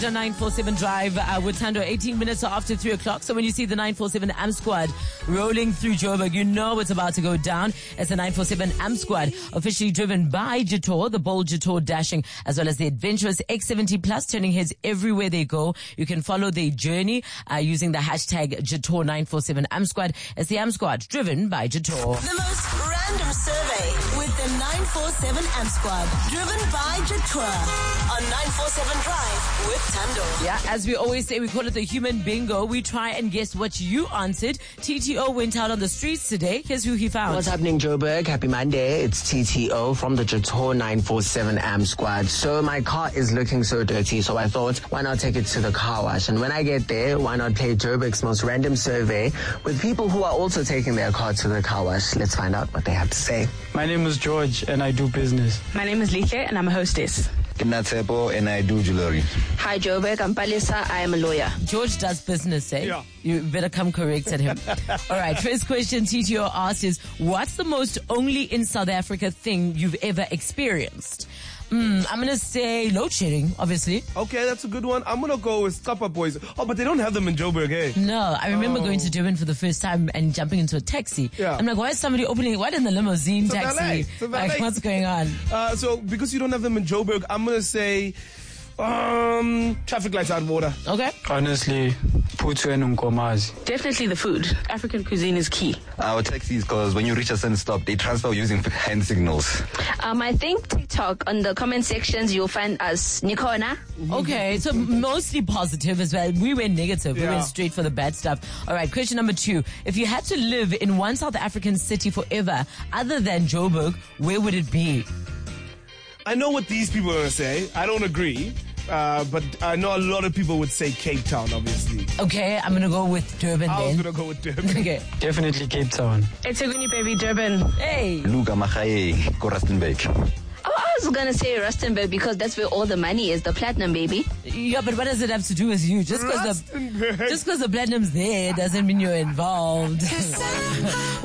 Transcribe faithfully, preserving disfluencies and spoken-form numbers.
nine four seven Drive uh, with Tando, eighteen minutes after three o'clock. So when you see the nine four seven A M Squad rolling through Joburg, you know it's about to go down. It's the nine four seven A M Squad, officially driven by Jator, the bold Jator dashing, as well as the adventurous X seventy Plus, turning heads everywhere they go. You can follow their journey uh, using the hashtag Jator nine four seven A M Squad. It's the A M Squad, driven by Jator. The most random survey with the nine four seven A M Squad, driven by Jator on nine four seven Drive with Tando. Yeah, as we always say, we call it the human bingo. We try and guess what you answered. T T O went out on the streets today. Here's who he found. What's happening, Joburg? Happy Monday. It's T T O from the Jator nine four seven A M Squad. So my car is looking so dirty, so I thought, why not take it to the car wash? And when I get there, why not play Joburg's most random survey with people who are also taking their car to the car wash? Let's find out what they have to say. My name is George, and I do business. My name is Lithe, and I'm a hostess. Kinatsepo, and I do jewelry. Hi, Joburg. I'm Palisa. I am a lawyer. George does business, eh? Yeah. You better come correct at him. All right, first question T T O asked is, what's the most only in South Africa thing you've ever experienced? Mm, I'm going to say load shedding, obviously. Okay, that's a good one. I'm going to go with Kappa Boys. Oh, but they don't have them in Joburg, eh? No, I remember Oh. going to Durban for the first time and jumping into a taxi. Yeah. I'm like, why is somebody opening, what in the limousine It's a taxi? valet. It's a valet. Like, what's going on? Uh, so, because you don't have them in Joburg, I'm going to say um, traffic lights out of order. Okay. Honestly, Putsu and Nkomazi. Definitely the food. African cuisine is key. Our taxis, because when you reach a certain stop, they transfer using hand signals. Um, I think TikTok, on the comment sections, you'll find us Nikona. Okay, so mostly positive as well. We went negative. We Yeah. went straight for the bad stuff. All right, question number two. If you had to live in one South African city forever, other than Joburg, where would it be? I know what these people are going to say. I don't agree. Uh, but I know a lot of people would say Cape Town, obviously. Okay, I'm going to go with Durban I was then. going to go with Durban. Okay. Definitely Cape Town. Eteguni, baby, Durban. Hey. Luka Machaye, Korastenbeek. Oh, I was going to say Rustenburg because that's where all the money is, the platinum, baby. Yeah, but what does it have to do with you? Just because the, Rustenburg. just 'cause the platinum's there doesn't mean you're involved.